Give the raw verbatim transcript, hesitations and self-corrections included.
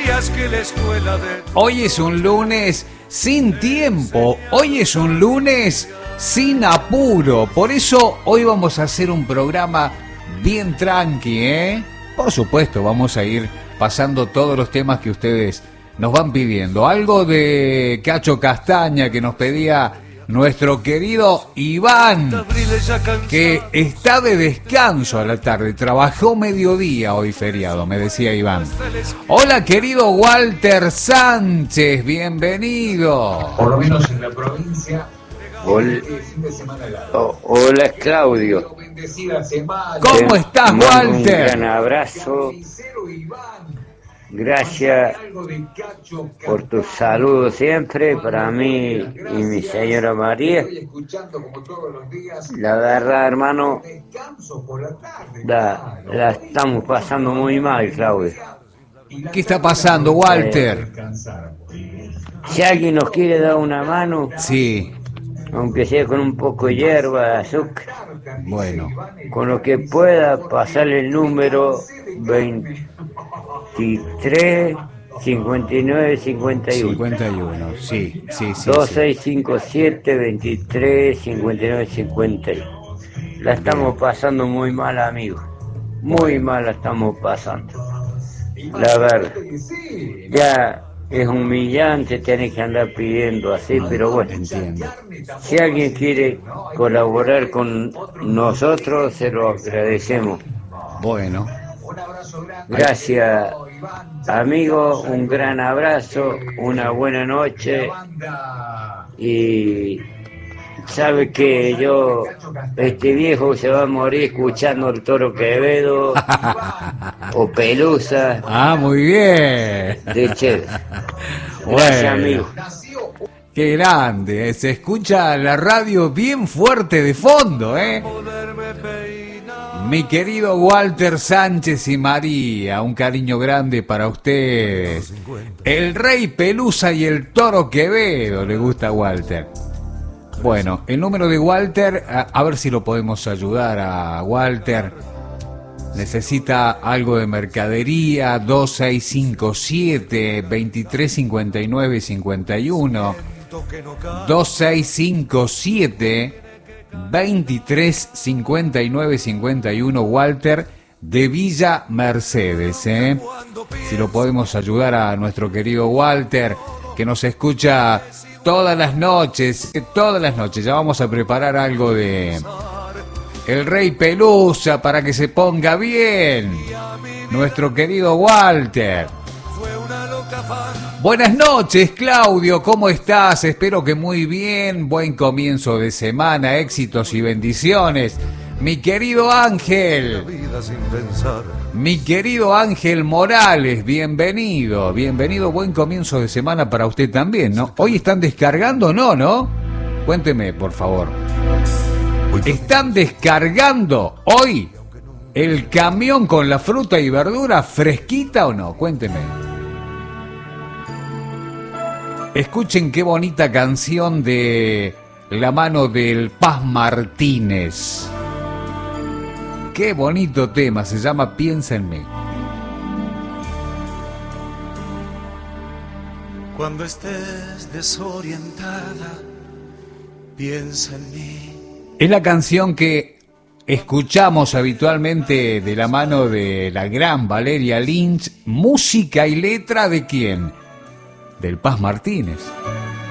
días que la escuela de... Hoy es un lunes sin tiempo, hoy es un lunes sin apuro, por eso hoy vamos a hacer un programa bien tranqui, ¿eh? Por supuesto, vamos a ir pasando todos los temas que ustedes nos van pidiendo. Algo de Cacho Castaña que nos pedía nuestro querido Iván, que está de descanso a la tarde, trabajó mediodía hoy feriado, me decía Iván. Hola querido Walter Sánchez, bienvenido. Por lo menos en la provincia. Hola, oh, hola Claudio. ¿Cómo Te estás, mando Walter? Un gran abrazo. Gracias por tus saludos siempre para mí y mi señora María. La verdad, hermano, la, la estamos pasando muy mal, Claudio. ¿Qué está pasando, Walter? Eh, si alguien nos quiere dar una mano, sí, aunque sea con un poco de hierba, de azúcar, bueno, con lo que pueda, pasarle el número veintitrés cincuenta y nueve cincuenta y uno. cincuenta y uno, sí, sí, sí. dos seis cinco siete veintitrés cincuenta y nueve cincuenta y uno. La estamos pasando muy mal, amigos. Muy mal la estamos pasando. La verdad. Ya es humillante tener que andar pidiendo así, pero bueno. Entiendo. Si alguien quiere colaborar con nosotros, se lo agradecemos. Bueno. Gracias, amigo, un gran abrazo, una buena noche y sabe que yo, este viejo se va a morir escuchando el Toro Quevedo o Pelusa. Ah, muy bien. De Che. Gracias, Bueno. amigo. Qué grande, se escucha la radio bien fuerte de fondo, ¿eh? Mi querido Walter Sánchez y María, un cariño grande para ustedes. El Rey Pelusa y el Toro Quevedo, le gusta a Walter. Bueno, el número de Walter, a, a ver si lo podemos ayudar a Walter. Necesita algo de mercadería, dos seis cinco siete veintitrés cincuenta y nueve cincuenta y uno. dos seis cinco siete veintitrés cincuenta y nueve cincuenta y uno, Walter de Villa Mercedes, ¿eh? Si lo podemos ayudar a nuestro querido Walter, que nos escucha todas las noches, todas las noches. Ya vamos a preparar algo de El Rey Pelusa para que se ponga bien nuestro querido Walter. Buenas noches, Claudio, ¿cómo estás? Espero que muy bien, buen comienzo de semana, éxitos y bendiciones. Mi querido Ángel, mi querido Ángel Morales, bienvenido, bienvenido, buen comienzo de semana para usted también, ¿no? ¿Hoy están descargando o no, no? Cuénteme, por favor. ¿Están descargando hoy el camión con la fruta y verdura fresquita o no? Cuénteme. Escuchen qué bonita canción de la mano del Paz Martínez. Qué bonito tema, se llama Piensa en mí. Cuando estés desorientada, piensa en mí. Es la canción que escuchamos habitualmente de la mano de la gran Valeria Lynch. ¿Música y letra de quién? Del Paz Martínez.